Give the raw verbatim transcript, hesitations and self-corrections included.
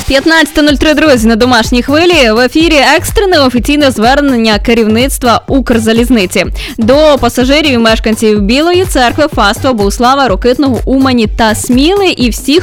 п'ятнадцята нуль три, друзі, на домашній хвилі. В ефірі екстрене офіційне звернення керівництва Укрзалізниці до пасажирів і мешканців Білої Церкви, Фастова, Богуслава, Рокитного, Умані та Сміли і всіх,